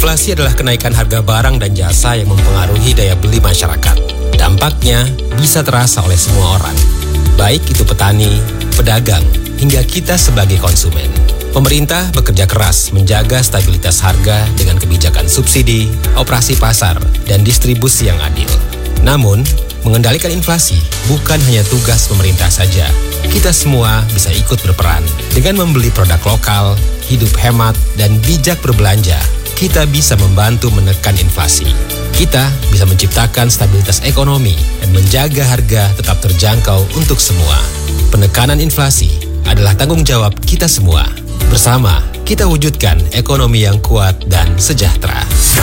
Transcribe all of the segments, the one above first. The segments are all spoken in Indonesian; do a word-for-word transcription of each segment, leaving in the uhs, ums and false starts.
Inflasi adalah kenaikan harga barang dan jasa yang mempengaruhi daya beli masyarakat. Dampaknya bisa terasa oleh semua orang, baik itu petani, pedagang, hingga kita sebagai konsumen. Pemerintah bekerja keras menjaga stabilitas harga dengan kebijakan subsidi, operasi pasar, dan distribusi yang adil. Namun, mengendalikan inflasi bukan hanya tugas pemerintah saja. Kita semua bisa ikut berperan. Dengan membeli produk lokal, hidup hemat, dan bijak berbelanja, kita bisa membantu menekan inflasi. Kita bisa menciptakan stabilitas ekonomi dan menjaga harga tetap terjangkau untuk semua. Penekanan inflasi adalah tanggung jawab kita semua. Bersama, kita wujudkan ekonomi yang kuat dan sejahtera.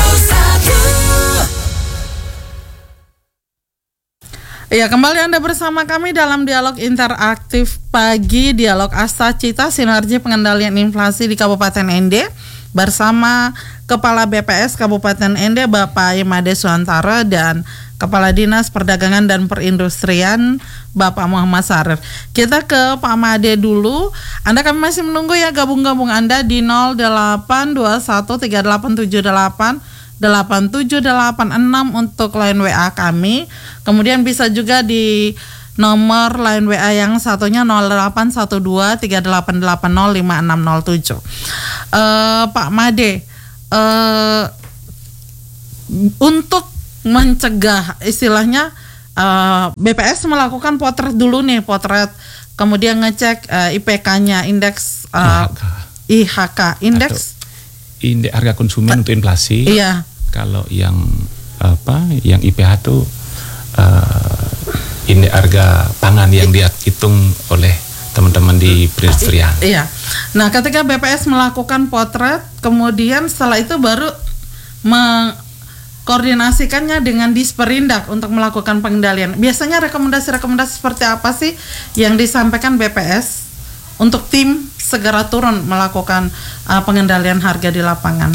Ya, kembali Anda bersama kami dalam dialog interaktif pagi, dialog Asta Cita Sinergi Pengendalian Inflasi di Kabupaten N D bersama Kepala B P S Kabupaten N D Bapak Imade Suantara dan Kepala Dinas Perdagangan dan Perindustrian Bapak Muhammad Sarif. Kita ke Pak Made dulu. Anda kami masih menunggu ya gabung-gabung Anda di nol delapan dua satu tiga delapan tujuh delapan delapan tujuh delapan enam untuk line W A kami. Kemudian bisa juga di nomor line W A yang satunya nol delapan satu dua tiga delapan delapan nol lima enam nol tujuh. Uh, Pak Made, uh, untuk mencegah istilahnya uh, B P S melakukan potret dulu nih, potret, kemudian ngecek uh, I P K-nya, indeks uh, I H K, indeks indeks harga konsumen untuk inflasi. Iya. Kalau yang apa, yang I P H itu uh, indeks harga pangan yang dihitung oleh teman-teman di perindustrian. Iya. Nah, ketika B P S melakukan potret, kemudian setelah itu baru mengkoordinasikannya dengan Disperindak untuk melakukan pengendalian. Biasanya rekomendasi-rekomendasi seperti apa sih yang disampaikan B P S untuk tim segera turun melakukan uh, pengendalian harga di lapangan?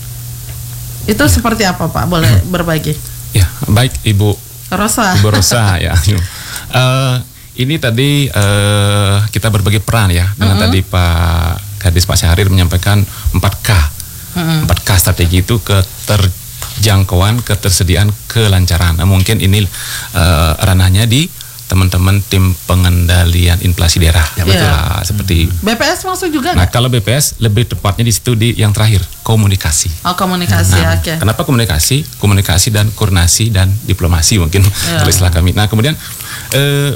Itu ya. Seperti apa Pak? Boleh berbagi? Ya, baik Ibu Rosa. Ibu Rosa ya. uh, ini tadi uh, kita berbagi peran ya dengan uh-huh. tadi Pak Kadis Pak Syahrir menyampaikan empat K. Uh-huh. empat K strategi itu keterjangkauan, ketersediaan, kelancaran. Nah, mungkin ini uh, ranahnya di teman-teman tim pengendalian inflasi daerah. Ya, betul. Yeah. Nah, seperti B P S masuk juga. Nah, kalau B P S lebih tepatnya di situ di yang terakhir, komunikasi. Oh, komunikasi. Nah, oke. Okay. Kenapa komunikasi? Komunikasi dan koordinasi dan diplomasi mungkin yeah. kalau istilah kami. Nah, kemudian eh,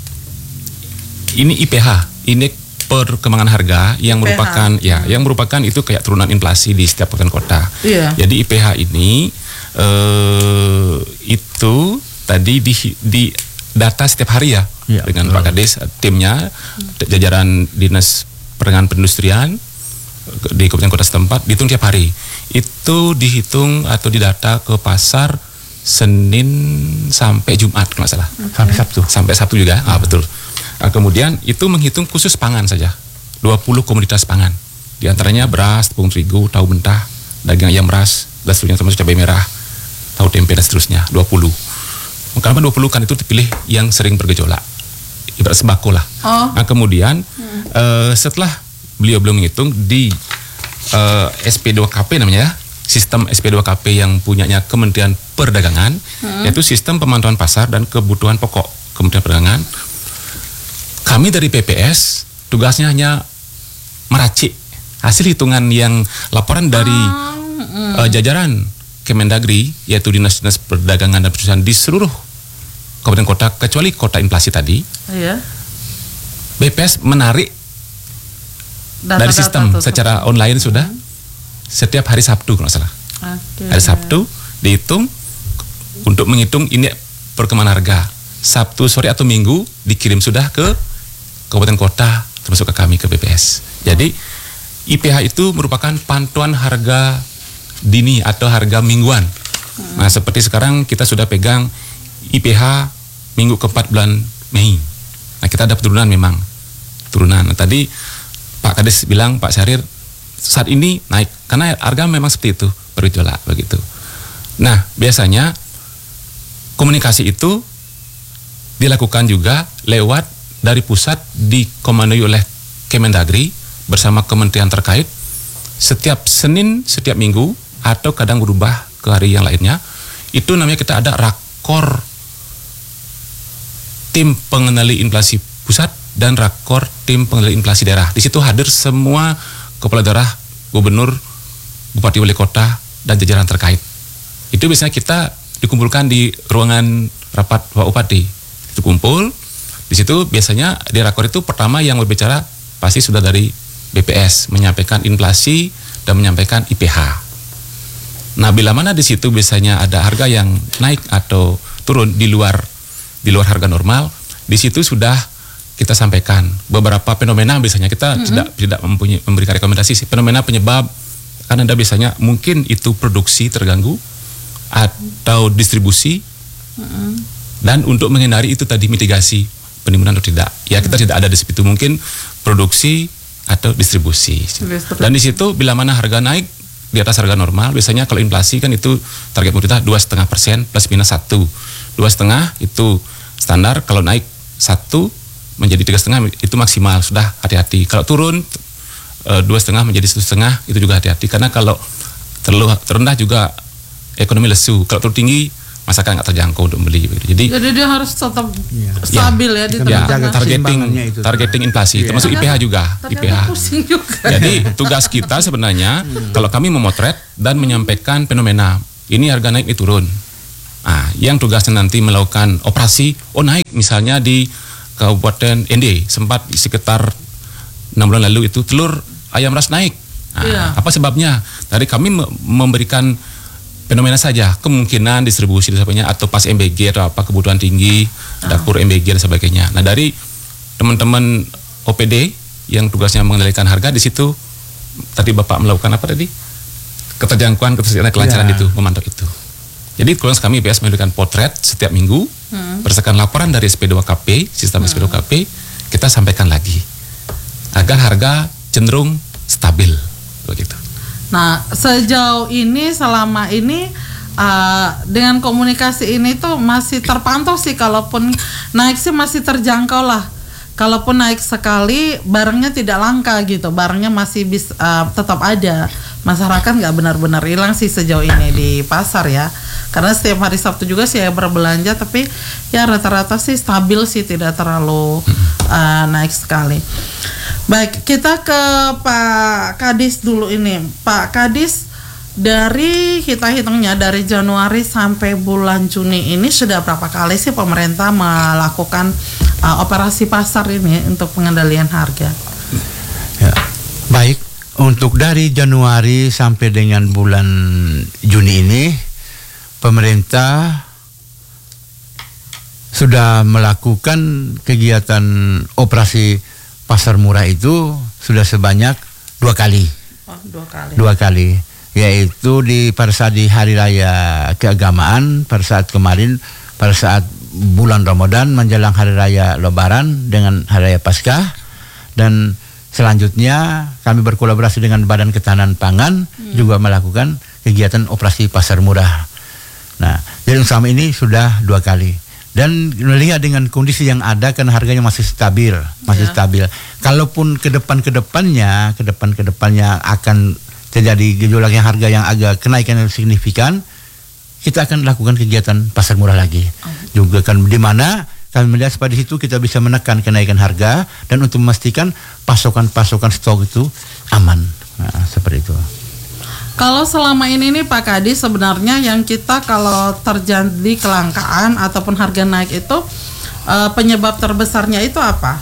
ini I P H, indeks perkembangan harga yang I P H. merupakan ya, yang merupakan itu kayak turunan inflasi di setiap kabupaten kota. Yeah. Jadi I P H ini eh, itu tadi di, di data setiap hari ya, ya dengan betul. Pak Kades timnya, jajaran Dinas Perdagangan Perindustrian di kabupaten kota setempat dihitung tiap hari. Itu dihitung atau didata ke pasar Senin sampai Jumat kalau nggak salah. Okay. Sampai Sabtu. Sampai Sabtu juga. Hmm. Ah, betul. Nah, kemudian itu menghitung khusus pangan saja. dua puluh komoditas pangan. Di antaranya beras, tepung terigu, tahu mentah, daging ayam ras, dan seterusnya termasuk cabai merah, tahu tempe dan seterusnya. dua puluh. Kenapa dua puluh kan itu dipilih yang sering bergejolak, ibarat sembako lah. Oh. Nah kemudian hmm. uh, setelah beliau belum menghitung di uh, S P dua K P namanya, sistem S P dua K P yang punyanya Kementerian Perdagangan, hmm. yaitu sistem pemantauan pasar dan kebutuhan pokok Kementerian Perdagangan. Kami dari P P S tugasnya hanya meracik hasil hitungan yang laporan dari hmm. uh, jajaran Kemendagri, yaitu Dinas-Dinas Perdagangan dan Perindustrian di seluruh kabupaten kota kecuali kota inflasi tadi. Iya. B P S menarik data, dari sistem data, data, secara data. online sudah hmm. setiap hari Sabtu kalau salah. Okay. Hari Sabtu dihitung untuk menghitung ini perkembangan harga. Sabtu sore atau Minggu dikirim sudah ke kabupaten kota termasuk ke kami ke B P S. Jadi I P H itu merupakan pantauan harga dini atau harga mingguan. Hmm. Nah, seperti sekarang kita sudah pegang I P H minggu keempat bulan Mei. Nah, kita ada penurunan memang. Turunan. Nah, tadi Pak Kades bilang, Pak Syahrir saat ini naik karena harga memang seperti itu, bergejolak begitu. Nah, biasanya komunikasi itu dilakukan juga lewat dari pusat dikomandoi oleh Kemendagri bersama kementerian terkait. Setiap Senin, setiap Minggu atau kadang berubah ke hari yang lainnya. Itu namanya kita ada rakor tim pengendali inflasi pusat dan rakor tim pengendali inflasi daerah. Di situ hadir semua kepala daerah, gubernur, bupati, wali kota, dan jajaran terkait. Itu biasanya kita dikumpulkan di ruangan rapat Pak Bupati. Itu kumpul, di situ biasanya di rakor itu pertama yang berbicara pasti sudah dari B P S, menyampaikan inflasi dan menyampaikan I P H. Nah, bila mana di situ biasanya ada harga yang naik atau turun di luar di luar harga normal, di situ sudah kita sampaikan beberapa fenomena. Biasanya kita mm-hmm. tidak tidak mempunyai memberikan rekomendasi fenomena penyebab, kan ada biasanya mungkin itu produksi terganggu atau distribusi, mm-hmm. dan untuk menghindari itu tadi mitigasi penimbunan atau tidak, ya kita mm-hmm. tidak ada di situ, mungkin produksi atau distribusi. distribusi. Dan di situ bila mana harga naik di atas harga normal, biasanya kalau inflasi kan itu target pemerintah dua koma lima persen plus minus satu, dua koma lima itu standar, kalau naik satu menjadi tiga koma lima itu maksimal, sudah hati-hati. Kalau turun dua koma lima menjadi satu koma lima itu juga hati-hati, karena kalau terlalu terendah juga ekonomi lesu, kalau terlalu tinggi masyarakat nggak terjangkau untuk beli. Jadi, jadi dia harus tetap ya. stabil ya, ya di ya, targeting targeting inflasi, ya. termasuk I P H juga. I P H. juga. Jadi tugas kita sebenarnya hmm. kalau kami memotret dan menyampaikan fenomena ini harga naik, ini turun. Nah, yang tugasnya nanti melakukan operasi, oh naik misalnya di Kabupaten N D sempat sekitar enam bulan lalu itu telur ayam ras naik. Nah, ya. Apa sebabnya? Dari kami memberikan fenomena saja, kemungkinan distribusi dan sebagainya, atau pas M B G atau apa kebutuhan tinggi, oh. dapur M B G dan sebagainya. Nah, dari teman-teman O P D yang tugasnya mengendalikan harga, di situ tadi Bapak melakukan apa tadi? Keterjangkauan, ketersediaan, kelancaran ya. Itu, memantau itu. Jadi kemudian kami I P S memberikan potret setiap minggu, hmm. berdasarkan laporan dari S P dua K P, sistem hmm. S P dua K P, kita sampaikan lagi agar harga cenderung stabil, begitu. Nah, sejauh ini selama ini uh, dengan komunikasi ini tuh masih terpantau sih, kalaupun naik sih masih terjangkau lah. Kalaupun naik sekali barangnya tidak langka gitu, barangnya masih bisa uh, tetap ada. Masyarakat nggak benar-benar hilang sih sejauh ini di pasar ya. Karena setiap hari Sabtu juga saya berbelanja, tapi ya rata-rata sih stabil sih, tidak terlalu uh, naik sekali. Baik, kita ke Pak Kadis dulu ini. Pak Kadis, dari kita hitungnya dari Januari sampai bulan Juni ini sudah berapa kali sih pemerintah melakukan uh, operasi pasar ini untuk pengendalian harga? Ya, baik, untuk dari Januari sampai dengan bulan Juni ini, pemerintah sudah melakukan kegiatan operasi pasar murah itu sudah sebanyak dua kali. Oh, dua kali. Dua kali, yaitu di pada saat di Hari Raya Keagamaan, pada saat kemarin, pada saat bulan Ramadan menjelang Hari Raya Lebaran dengan Hari Raya Paskah, dan selanjutnya kami berkolaborasi dengan Badan Ketahanan Pangan hmm. juga melakukan kegiatan operasi pasar murah. Nah, jadi selama ini sudah dua kali. Dan melihat dengan kondisi yang ada, kan harganya masih stabil, masih yeah. stabil. Kalaupun ke depan ke depannya, ke depan ke depannya akan terjadi gejolak yang harga yang agak kenaikan yang signifikan, kita akan lakukan kegiatan pasar murah lagi. Oh. Juga kan di mana kami melihat pada situ kita bisa menekan kenaikan harga dan untuk memastikan pasokan-pasokan stok itu aman. Nah, seperti itu. Kalau selama ini nih Pak Kadis, sebenarnya yang kita kalau terjadi kelangkaan ataupun harga naik itu uh, penyebab terbesarnya itu apa?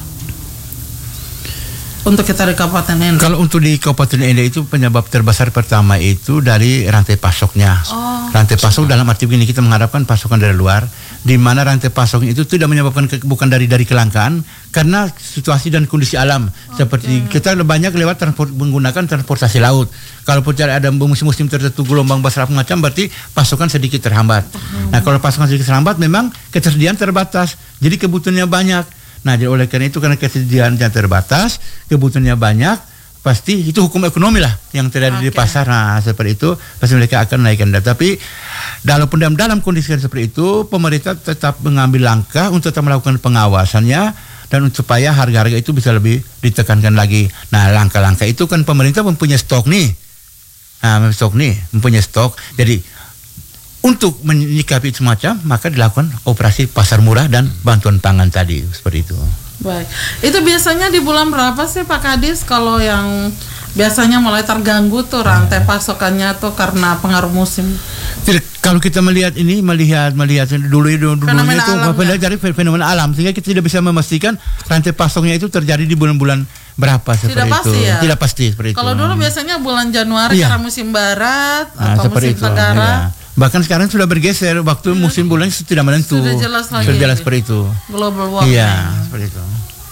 Untuk kita di Kabupaten N D. Kalau untuk di Kabupaten N D itu penyebab terbesar pertama itu dari rantai pasoknya. Oh. Rantai pasok dalam arti begini, kita mengharapkan pasokan dari luar, di mana rantai pasok itu tidak menyebabkan ke, bukan dari dari kelangkaan, karena situasi dan kondisi alam. Okay. Seperti kita banyak lewat transport, menggunakan transportasi laut. Kalau ada musim-musim tertentu gelombang besar macam, berarti pasokan sedikit terhambat. Hmm. Nah, kalau pasokan sedikit terhambat, memang ketersediaan terbatas. Jadi kebutuhannya banyak. Nah, jadi oleh karena itu, karena ketersediaan yang terbatas, kebutuhannya banyak, pasti itu hukum ekonomi lah yang terjadi okay. di pasar. Nah, seperti itu, pasti mereka akan naikkan. Tapi dalam dalam dalam kondisi seperti itu, pemerintah tetap mengambil langkah untuk tetap melakukan pengawasannya dan supaya harga-harga itu bisa lebih ditekankan lagi. Nah, langkah-langkah itu kan pemerintah mempunyai stok nih. Nah, stok nih, mempunyai stok. Jadi untuk menyikapi semacam maka dilakukan operasi pasar murah dan bantuan pangan tadi seperti itu. Baik, itu biasanya di bulan berapa sih Pak Kadis kalau yang biasanya mulai terganggu tuh rantai pasokannya tuh karena pengaruh musim? Jadi, kalau kita melihat ini, melihat melihat dulu itu dulunya itu fenomena dari fenomena alam, sehingga kita tidak bisa memastikan rantai pasoknya itu terjadi di bulan-bulan berapa seperti tidak itu. Pasti ya? Tidak pasti seperti itu. Kalau dulu biasanya bulan Januari iya. karena musim barat Nah, atau musim itu, tenggara. iya. Bahkan sekarang sudah bergeser waktu Sudah- musim bulan tidak menentu. Sudah jelas lagi. Sudah jelas seperti itu. Global warming. Iya, seperti itu.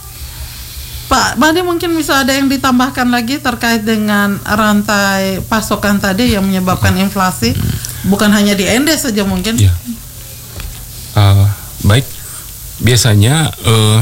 Pak Made mungkin bisa ada yang ditambahkan lagi terkait dengan rantai pasokan tadi yang menyebabkan inflasi, bukan hanya di Ende saja mungkin. Ya. Uh, baik, biasanya uh,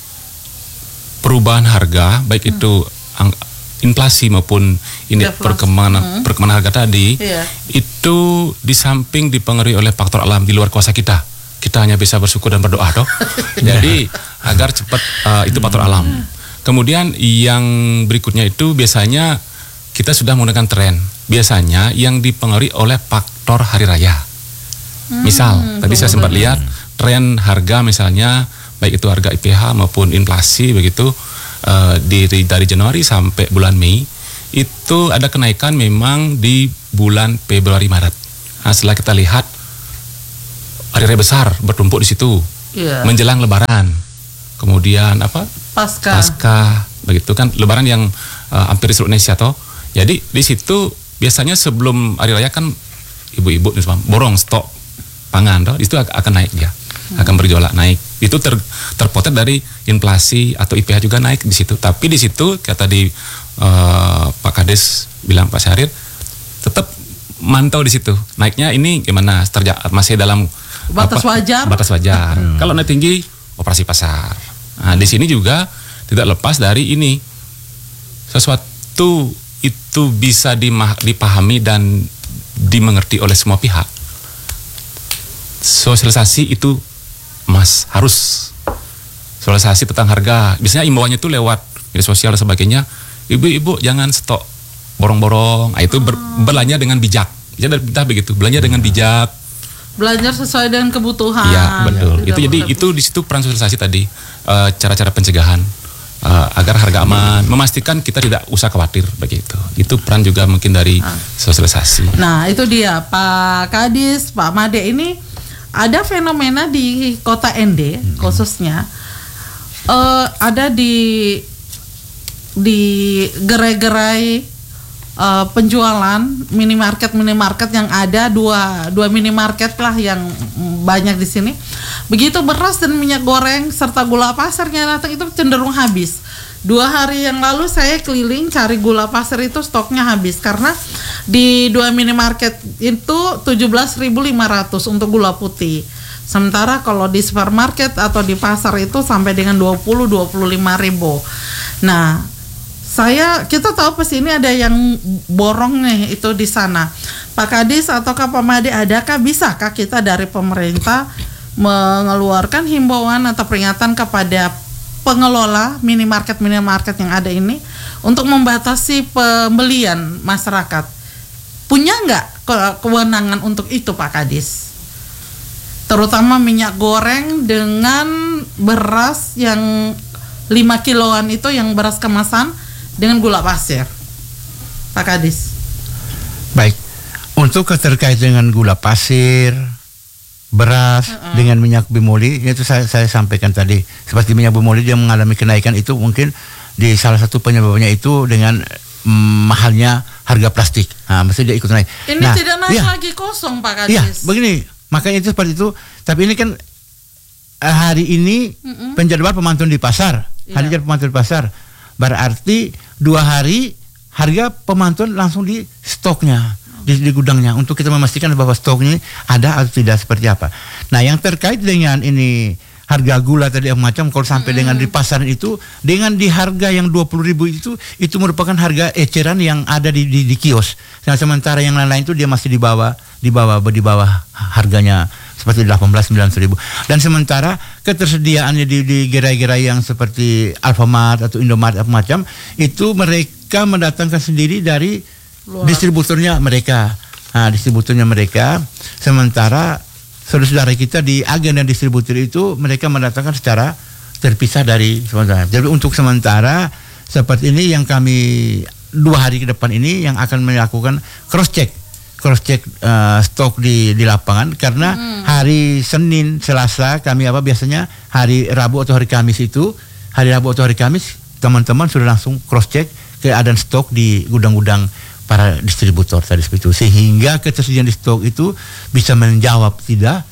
perubahan harga, baik hmm. itu ang- inflasi maupun indeks Deflasi. perkembangan Hmm. perkembangan harga tadi, Iya. itu di samping dipengaruhi oleh faktor alam di luar kuasa kita, kita hanya bisa bersyukur dan berdoa, toh. Jadi agar cepat uh, itu faktor alam. Kemudian yang berikutnya itu biasanya kita sudah menggunakan tren. Biasanya yang dipengaruhi oleh faktor hari raya. Hmm, Misal, tadi saya sempat benar. lihat tren harga misalnya baik itu harga I P H maupun inflasi begitu uh, di dari Januari sampai bulan Mei itu ada kenaikan memang di bulan Februari Maret. Nah, setelah kita lihat hari raya besar bertumpuk di situ Iya. menjelang Lebaran, kemudian apa Pasca. pasca begitu kan Lebaran yang uh, hampir di seluruh Indonesia toh. Jadi di situ biasanya sebelum hari raya kan ibu-ibu nih, borong stok pangan toh, itu ak- akan naik dia, hmm. akan bergejolak naik. Itu ter, terpotret dari inflasi atau I P H juga naik di situ. Tapi di situ kayak tadi uh, Pak Kades bilang, Pak Syahrir tetap mantau di situ. Naiknya ini gimana? Terja, masih dalam Batas wajar. Batas wajar. Hmm. Kalau naik tinggi operasi pasar. Nah, di sini juga tidak lepas dari ini, sesuatu itu bisa dimah, dipahami dan dimengerti oleh semua pihak. Sosialisasi itu mas harus sosialisasi tentang harga. Biasanya imbauannya itu lewat media sosial dan sebagainya. Ibu-ibu jangan stok borong-borong. Nah, itu ber, belanja dengan bijak. Jadi kita begitu, belanja dengan bijak. Belajar sesuai dengan kebutuhan. Iya, betul. Tidak Itu jadi berlebih. itu di situ peran sosialisasi tadi, uh, cara-cara pencegahan uh, agar harga aman, memastikan kita tidak usah khawatir begitu. Itu peran juga mungkin dari sosialisasi. Nah, itu dia Pak Kadis, Pak Made, ini ada fenomena di kota Ende hmm. khususnya uh, ada di di gerai-gerai uh, penjualan minimarket minimarket yang ada dua dua minimarket lah yang banyak di sini. Begitu beras dan minyak goreng serta gula pasirnya datang itu cenderung habis. Dua hari yang lalu saya keliling cari gula pasir itu stoknya habis karena di dua minimarket itu tujuh belas ribu lima ratus untuk gula putih. Sementara kalau di supermarket atau di pasar itu sampai dengan dua puluh sampai dua puluh lima ribu. Nah, saya kita tahu pas ini ada yang borong nih itu di sana. Pak Kadis atau Pak Made, adakah bisakah kita dari pemerintah mengeluarkan himbauan atau peringatan kepada pengelola minimarket minimarket yang ada ini untuk membatasi pembelian masyarakat? Punya nggak ke- kewenangan untuk itu Pak Kadis? Terutama minyak goreng dengan beras yang lima kiloan itu yang beras kemasan dengan gula pasir. Pak Kadis. Baik. Untuk terkait dengan gula pasir, beras uh-uh. dengan minyak bimoli, itu saya, saya sampaikan tadi. Seperti minyak bimoli dia mengalami kenaikan itu mungkin di salah satu penyebabnya itu dengan mm, mahalnya harga plastik. Nah, mesti dia ikut naik. Ini nah, tidak naik ya, lagi kosong Pak Kadis. Iya, begini. Makanya itu seperti itu. Tapi ini kan eh, hari ini uh-uh. penjadwal pemantauan di pasar. Yeah. Hari jadwal pemantauan di pasar. Berarti dua hari harga pemantauan langsung di stoknya. Di, di gudangnya untuk kita memastikan bahwa stok ini ada atau tidak seperti apa. Nah, yang terkait dengan ini harga gula tadi macam kalau sampai mm-hmm. dengan di pasar itu dengan di harga yang dua puluh ribu itu itu merupakan harga eceran yang ada di di, di kios. Nah, sementara yang lain-lain itu dia masih di bawah di bawah di bawah harganya seperti delapan belas sembilan belas ribu. Dan sementara ketersediaannya di di gerai-gerai yang seperti Alfamart atau Indomart apa macam itu mereka mendatangkan sendiri dari Luar. Distributornya mereka. Nah, distributornya mereka. Sementara saudara-saudara kita di agen dan distributor itu mereka mendatangkan secara terpisah dari sementara. Jadi untuk sementara seperti ini yang kami dua hari ke depan ini yang akan melakukan cross check, cross check uh, stok di di lapangan karena hmm. hari Senin, Selasa kami apa biasanya hari Rabu atau hari Kamis itu hari Rabu atau hari Kamis teman-teman sudah langsung cross check keadaan stok di gudang-gudang para distributor tadi seperti itu sehingga ketersediaan di stok itu bisa menjawab tidak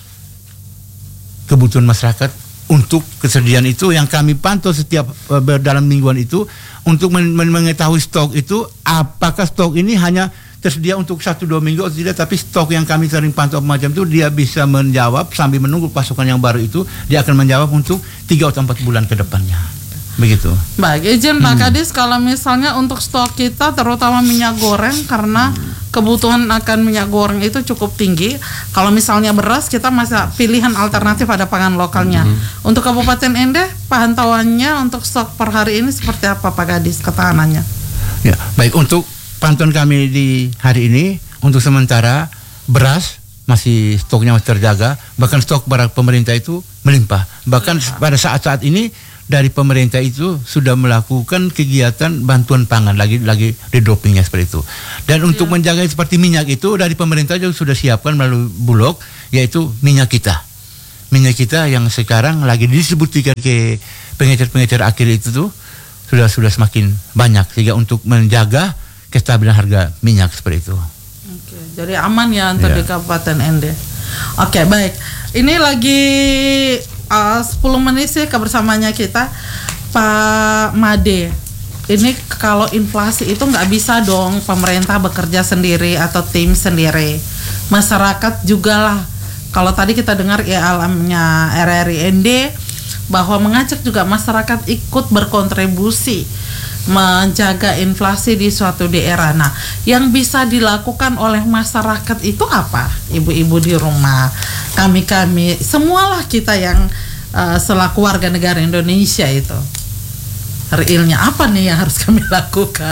kebutuhan masyarakat. Untuk kesediaan itu yang kami pantau setiap uh, dalam mingguan itu untuk men- men- mengetahui stok itu apakah stok ini hanya tersedia untuk satu dua minggu atau tidak, tapi stok yang kami sering pantau macam itu dia bisa menjawab sambil menunggu pasokan yang baru itu dia akan menjawab untuk tiga atau empat bulan ke depannya. Begitu. Baik, izin Pak hmm. Kadis kalau misalnya untuk stok kita terutama minyak goreng karena hmm. kebutuhan akan minyak goreng itu cukup tinggi. Kalau misalnya beras kita masih pilihan alternatif ada pangan lokalnya. Hmm. Untuk Kabupaten Ende pantauannya untuk stok per hari ini seperti apa Pak Kadis ketahanannya? Ya, baik untuk pantauan kami di hari ini untuk sementara beras masih stoknya masih terjaga, bahkan stok barang pemerintah itu melimpah. Bahkan melimpah. Pada saat-saat ini dari pemerintah itu sudah melakukan kegiatan bantuan pangan lagi lagi redroppingnya seperti itu. Dan untuk ya. menjaga seperti minyak itu dari pemerintah juga sudah siapkan melalui Bulog yaitu minyak kita. Minyak kita yang sekarang lagi didistribusikan ke pengecer-pengecer akhir itu tuh sudah sudah semakin banyak sehingga untuk menjaga kestabilan harga minyak seperti itu. Oke, jadi aman ya untuk ya. di Kabupaten Ende. Oke, baik. Ini lagi Uh, sepuluh menit sih kebersamanya kita Pak Made. Ini kalau inflasi itu nggak bisa dong pemerintah bekerja sendiri atau tim sendiri. Masyarakat juga lah. Kalau tadi kita dengar ya alamnya R R I N D bahwa mengajak juga masyarakat ikut berkontribusi menjaga inflasi di suatu daerah. Nah, yang bisa dilakukan oleh masyarakat itu apa? Ibu-ibu di rumah, kami-kami, semualah kita yang uh, selaku warga negara Indonesia itu. Realnya apa nih yang harus kami lakukan?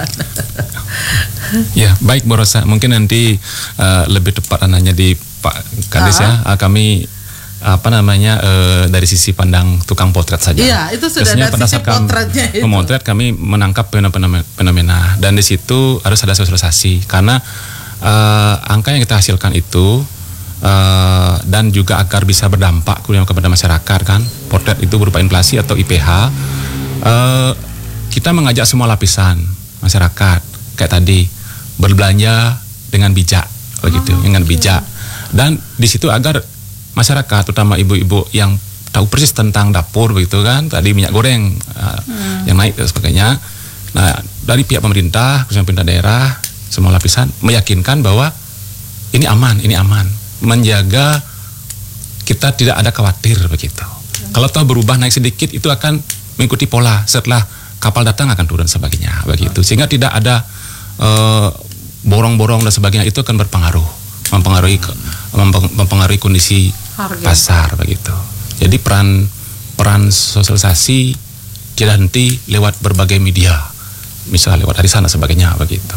Ya, baik Bu Rosa. Mungkin nanti uh, lebih tepat nanya di Pak Kadis uh-huh. ya. Uh, kami apa namanya uh, dari sisi pandang tukang potret saja. Iya, itu sudah biasanya dari sisi potretnya itu. Memotret kami menangkap fenomena-fenomena dan di situ harus ada sosialisasi karena uh, angka yang kita hasilkan itu uh, dan juga agar bisa berdampak kepada masyarakat kan. Potret itu berupa inflasi atau I P H. Uh, kita mengajak semua lapisan masyarakat kayak tadi berbelanja dengan bijak begitu, oh, dengan okay. bijak. Dan di situ agar masyarakat, terutama ibu-ibu yang tahu persis tentang dapur begitu kan, tadi minyak goreng uh, hmm. yang naik dan sebagainya. Nah, dari pihak pemerintah, khususnya pemerintah daerah, semua lapisan meyakinkan bahwa ini aman, ini aman, menjaga kita tidak ada khawatir begitu. Hmm. Kalau tahu berubah naik sedikit itu akan mengikuti pola setelah kapal datang akan turun sebagainya begitu, sehingga tidak ada uh, borong-borong dan sebagainya. Itu akan berpengaruh, mempengaruhi mempengaruhi kondisi harga pasar begitu. Jadi peran peran sosialisasi tidak henti lewat berbagai media, misalnya lewat dari sana sebagainya begitu.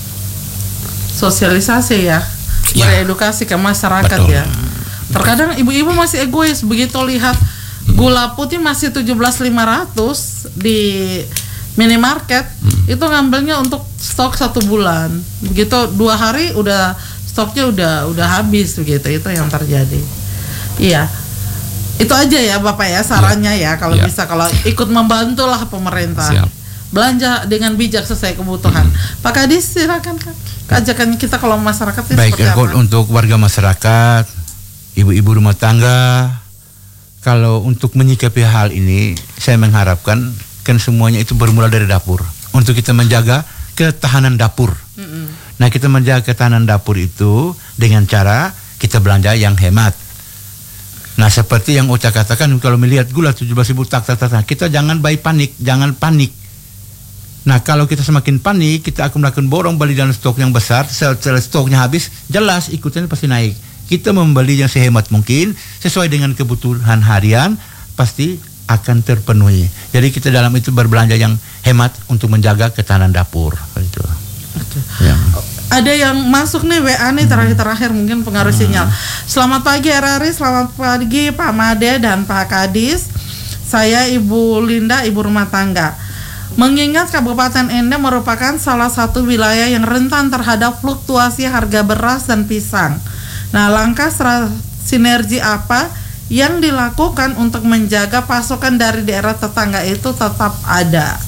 Sosialisasi ya, ya. Beredukasi ke masyarakat. Betul. Ya. Terkadang ibu-ibu masih egois begitu lihat gula putih masih tujuh belas ribu lima ratus di minimarket, hmm. itu ngambilnya untuk stok satu bulan. Begitu dua hari udah stoknya udah udah habis begitu. Itu yang terjadi. Iya. Itu aja ya Bapak ya sarannya ya, ya kalau ya. bisa kalau ikut membantu lah pemerintah. Siap. Belanja dengan bijak sesuai kebutuhan. Hmm. Pak Kadis silakan Kak. Ajakan kita kalau masyarakat itu baik, seperti apa? Untuk warga masyarakat, ibu-ibu rumah tangga, kalau untuk menyikapi hal ini, saya mengharapkan kan semuanya itu bermula dari dapur. Untuk kita menjaga ketahanan dapur. Mm-hmm. Nah, kita menjaga ketahanan dapur itu dengan cara kita belanja yang hemat. Nah, seperti yang Ocha katakan, kalau melihat gula tujuh belas ribu tak, tak, tak, tak, kita jangan bayi panik, jangan panik. Nah, kalau kita semakin panik, kita akan melakukan borong beli dalam stok yang besar. Setelah stoknya habis, jelas ikutannya pasti naik. Kita membeli yang sehemat mungkin sesuai dengan kebutuhan harian pasti akan terpenuhi. Jadi kita dalam itu berbelanja yang hemat untuk menjaga ketahanan dapur. Itu. Okay. Ya. ada yang masuk nih W A nih terakhir-terakhir mungkin pengaruh sinyal. Selamat pagi R R I, selamat pagi Pak Made dan Pak Kadis. Saya Ibu Linda, ibu rumah tangga. Mengingat Kabupaten Ende merupakan salah satu wilayah yang rentan terhadap fluktuasi harga beras dan pisang. Nah, langkah sinergi apa yang dilakukan untuk menjaga pasokan dari daerah tetangga itu tetap ada?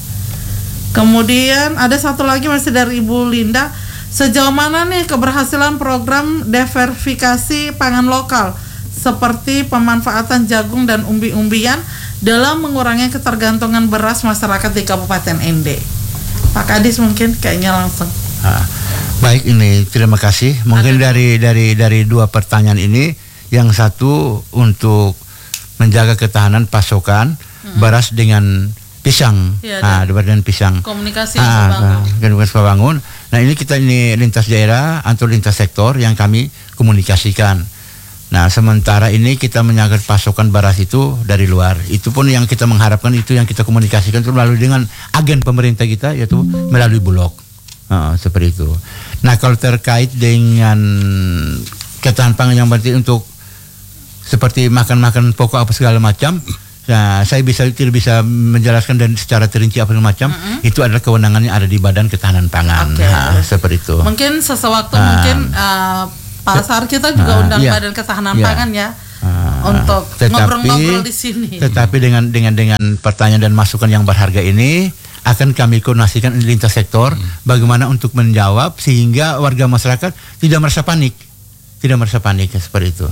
Kemudian ada satu lagi masih dari Ibu Linda. Sejauh mana nih keberhasilan program diversifikasi pangan lokal seperti pemanfaatan jagung dan umbi-umbian dalam mengurangi ketergantungan beras masyarakat di Kabupaten Ende? Pak Kadis mungkin kayaknya langsung. Ah, baik, ini terima kasih. Mungkin Ada. dari dari dari dua pertanyaan ini, yang satu untuk menjaga ketahanan pasokan hmm. beras dengan pisang, ya, ah, dengan pisang. Komunikasi ah, komunikasi Pabangun. Nah, ini kita ini lintas daerah atau lintas sektor yang kami komunikasikan. Nah, sementara ini kita menyangkut pasokan beras itu dari luar. Itu pun yang kita mengharapkan, itu yang kita komunikasikan itu melalui dengan agen pemerintah kita, yaitu melalui Bulog. Uh, seperti itu. Nah, kalau terkait dengan ketahanan pangan yang berarti untuk seperti makan-makan pokok apa segala macam, nah, saya bisa tidak bisa menjelaskan dan secara terinci apa macam. Mm-hmm. Itu adalah kewenangannya ada di Badan Ketahanan Pangan. Okay. Nah, seperti itu. Mungkin sesuatu uh, mungkin uh, pasar kita juga uh, undang iya, Badan Ketahanan iya. Pangan ya. Uh, untuk ngobrol-ngobrol di sini. Tetapi dengan dengan dengan pertanyaan dan masukan yang berharga ini akan kami koordinasikan di lintas sektor, hmm. bagaimana untuk menjawab sehingga warga masyarakat tidak merasa panik, tidak merasa panik seperti itu.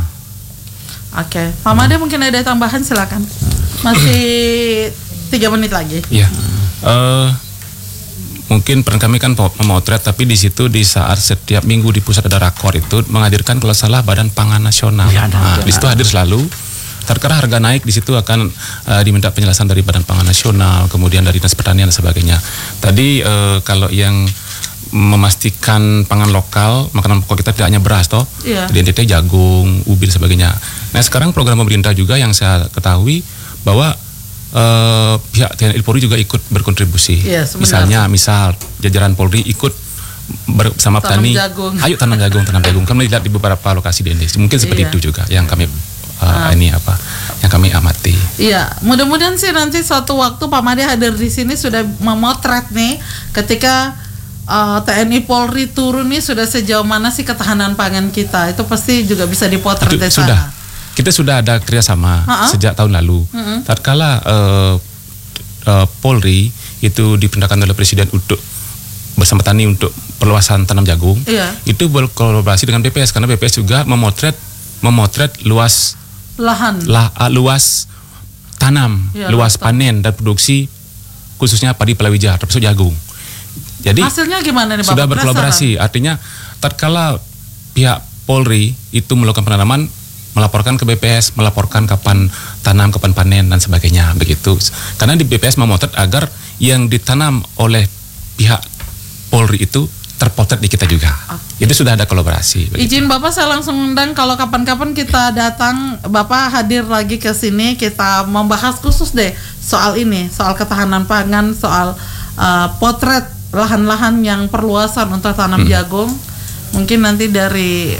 Oke, okay. Pak Made hmm. mungkin ada tambahan, silakan. Masih tiga menit lagi. Iya, hmm. uh, mungkin peran kami kan memotret, tapi di situ di saat setiap minggu di pusat ada rakor itu menghadirkan kalau salah Badan Pangan Nasional. Ya, nah, di situ hadir selalu. Terkadang harga naik di situ akan uh, diminta penjelasan dari Badan Pangan Nasional, kemudian dari Dinas Pertanian dan sebagainya. Tadi uh, kalau yang memastikan pangan lokal, makanan pokok kita tidak hanya beras toh, yeah. di N T T jagung, ubi dan sebagainya. Nah, sekarang program pemerintah juga yang saya ketahui bahwa uh, pihak T N I Polri juga ikut berkontribusi. Yeah, misalnya, misal jajaran Polri ikut bersama petani, ayo tanam jagung, tanam jagung. Kami lihat di beberapa lokasi di Indonesia. Mungkin seperti yeah. itu juga yang kami Uh, ini apa yang kami amati. Iya, mudah-mudahan sih nanti suatu waktu Pak Made hadir di sini sudah memotret nih ketika uh, T N I Polri turun nih sudah sejauh mana sih ketahanan pangan kita. Itu pasti juga bisa dipotret di sana. Sudah. Kita sudah ada kerjasama uh-huh. sejak tahun lalu. Uh-huh. Tatkala uh, uh, Polri itu diperintahkan oleh Presiden untuk bersama petani untuk perluasan tanam jagung, iya. itu berkolaborasi dengan B P S karena B P S juga memotret memotret luas lahan, lah, uh, luas tanam, ya, luas panen dan produksi khususnya padi palawija termasuk jagung. Jadi hasilnya gimana nih Bapak? Sudah berkolaborasi, artinya tatkala pihak Polri itu melakukan penanaman, melaporkan ke B P S, melaporkan kapan tanam, kapan panen dan sebagainya begitu. Karena di B P S memotret agar yang ditanam oleh pihak Polri itu terpotret di kita juga. Okay. Itu sudah ada kolaborasi. Begitu. Izin Bapak saya langsung undang kalau kapan-kapan kita datang, Bapak hadir lagi ke sini, kita membahas khusus deh soal ini, soal ketahanan pangan, soal uh, potret lahan-lahan yang perluasan untuk tanam hmm. jagung. Mungkin nanti dari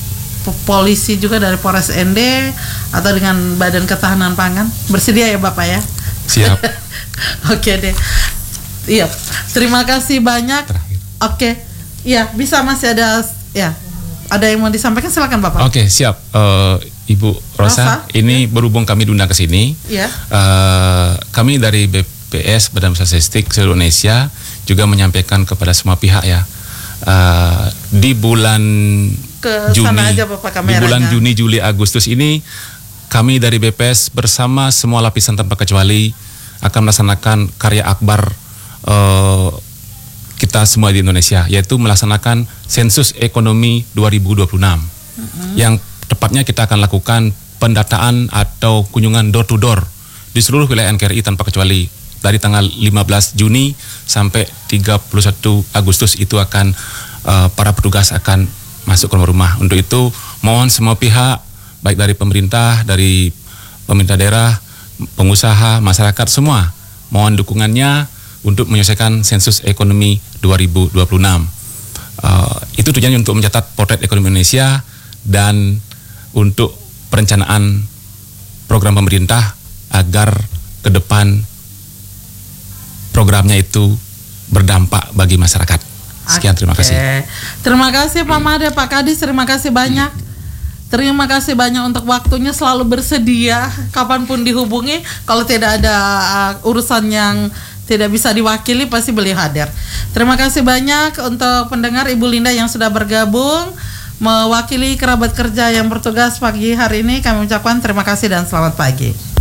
polisi juga, dari Polres Ende atau dengan Badan Ketahanan Pangan. Bersedia ya Bapak ya? Siap. Oke deh. Iya. Terima kasih banyak. Terakhir. Oke. Iya, bisa masih ada ya. Ada yang mau disampaikan, silakan Bapak. Oke, siap. Uh, Ibu Rosa, Rosa, ini ya. Berhubung kami diundang ke sini. Iya. Uh, kami dari B P S Badan Pusat Statistik seluruh Indonesia juga menyampaikan kepada semua pihak ya. Uh, di bulan ke Juni, sana aja Bapak kameranya. Di bulan Juni, Juli, Agustus ini kami dari B P S bersama semua lapisan tanpa kecuali akan melaksanakan karya akbar uh, kita semua di Indonesia, yaitu melaksanakan sensus ekonomi dua ribu dua puluh enam. Uh-huh. Yang tepatnya kita akan lakukan pendataan atau kunjungan door to door di seluruh wilayah N K R I tanpa kecuali dari tanggal lima belas Juni sampai tiga puluh satu Agustus. Itu akan uh, para petugas akan masuk ke rumah-rumah. Untuk itu mohon semua pihak, baik dari pemerintah, dari pemerintah daerah, pengusaha, masyarakat semua, mohon dukungannya untuk menyelesaikan sensus ekonomi dua ribu dua puluh enam. Uh, itu tujuannya untuk mencatat potret ekonomi Indonesia dan untuk perencanaan program pemerintah agar ke depan programnya itu berdampak bagi masyarakat. Sekian, terima kasih. Terima kasih Pak Made, Pak Kadis, terima kasih banyak. Terima kasih banyak untuk waktunya, selalu bersedia kapanpun dihubungi. Kalau tidak ada uh, urusan yang tidak bisa diwakili, pasti beliau hadir. Terima kasih banyak untuk pendengar Ibu Linda yang sudah bergabung mewakili kerabat kerja yang bertugas pagi hari ini. Kami ucapkan terima kasih dan selamat pagi.